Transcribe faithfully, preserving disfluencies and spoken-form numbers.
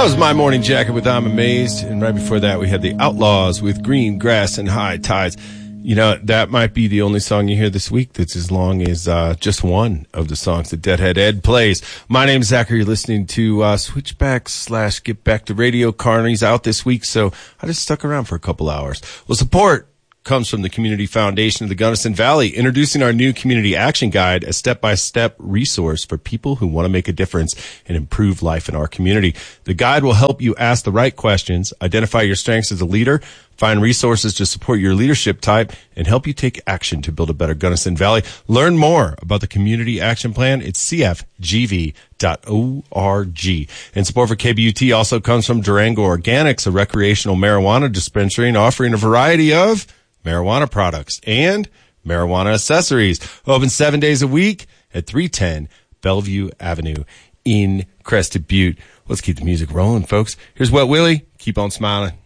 That was My Morning Jacket with I'm Amazed. And right before that, we had the Outlaws with Green Grass and High Tides. You know, that might be the only song you hear this week that's as long as uh, just one of the songs that Deadhead Ed plays. My name's Zachary. You're listening to uh, Switchback slash Get Back to Radio. Carney's out this week, so I just stuck around for a couple hours. Well, support comes from the Community Foundation of the Gunnison Valley, introducing our new Community Action Guide, a step-by-step resource for people who want to make a difference and improve life in our community. The guide will help you ask the right questions, identify your strengths as a leader, find resources to support your leadership type, and help you take action to build a better Gunnison Valley. Learn more about the Community Action Plan at c f g v dot org. And support for K B U T also comes from Durango Organics, a recreational marijuana dispensary and offering a variety of marijuana products and marijuana accessories. Open seven days a week at three ten Bellevue Avenue in Crested Butte. Let's keep the music rolling, folks. Here's Wet Willie. Keep on smiling.